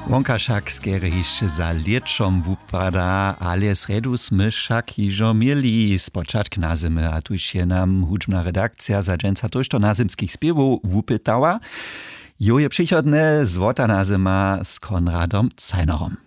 Wonkašak skere hišće za liečom wupada, ale sredu sme však hižo mieli spočatk na zimy, a tuž je nam hudžbna redakcja za dženca tožto nazymských spiewów wupytała. Jo je przychodne złota na zima z Konradom Cajnerom.